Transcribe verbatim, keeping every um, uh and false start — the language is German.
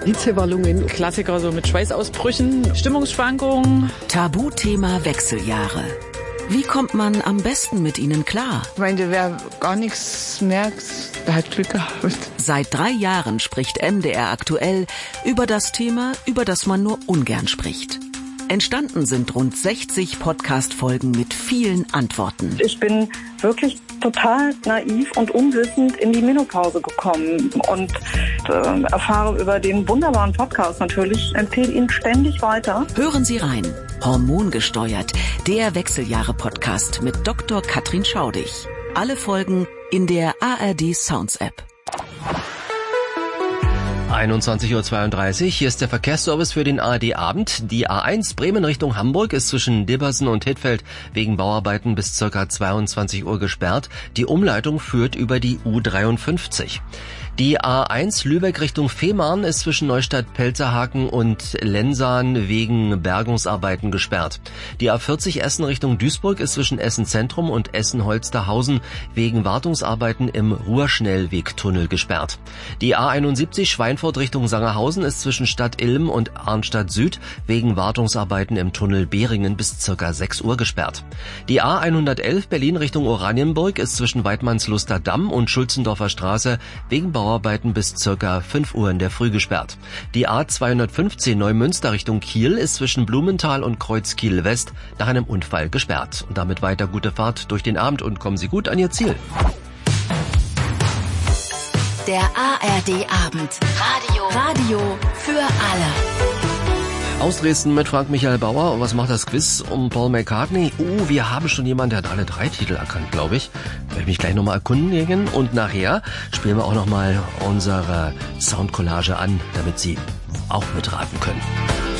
Hitzewallungen. Klassiker so mit Schweißausbrüchen, Stimmungsschwankungen. Tabuthema Wechseljahre. Wie kommt man am besten mit ihnen klar? Ich meine, wer gar nichts merkt, der hat Glück gehabt. Seit drei Jahren spricht M D R aktuell über das Thema, über das man nur ungern spricht. Entstanden sind rund sechzig Podcast-Folgen mit vielen Antworten. Ich bin wirklich total naiv und unwissend in die Menopause gekommen und äh, erfahre über den wunderbaren Podcast natürlich, empfehle ihn ständig weiter. Hören Sie rein. Hormongesteuert, der Wechseljahre-Podcast mit Doktor Katrin Schaudig. Alle Folgen in der A R D Sounds App. einundzwanzig Uhr zweiunddreißig, hier ist der Verkehrsservice für den A R D-Abend. Die A eins Bremen Richtung Hamburg ist zwischen Dibbersen und Hittfeld wegen Bauarbeiten bis circa zweiundzwanzig Uhr gesperrt. Die Umleitung führt über die U dreiundfünfzig. Die A eins Lübeck Richtung Fehmarn ist zwischen Neustadt-Pelzerhaken und Lensahn wegen Bergungsarbeiten gesperrt. Die A vierzig Essen Richtung Duisburg ist zwischen Essen Zentrum und Essen-Holsterhausen wegen Wartungsarbeiten im Ruhrschnellwegtunnel gesperrt. Die A einundsiebzig Schweinfurt Richtung Sangerhausen ist zwischen Stadt Ilm und Arnstadt Süd wegen Wartungsarbeiten im Tunnel Behringen bis circa sechs Uhr gesperrt. Die A hundertelf Berlin Richtung Oranienburg ist zwischen Weidmannsluster Damm und Schulzendorfer Straße wegen Bauarbeiten bis circa fünf Uhr in der Früh gesperrt. Die A zweihundertfünfzehn Neumünster Richtung Kiel ist zwischen Blumenthal und Kreuzkiel West nach einem Unfall gesperrt. Und damit weiter gute Fahrt durch den Abend und kommen Sie gut an Ihr Ziel. Der A R D-Abend. Radio. Radio für alle. Aus Dresden mit Frank-Michael Bauer. Und was macht das Quiz um Paul McCartney? Oh, wir haben schon jemanden, der hat alle drei Titel erkannt, glaube ich. Werde ich mich gleich nochmal erkundigen. Und nachher spielen wir auch nochmal unsere Soundcollage an, damit Sie auch mitraten können.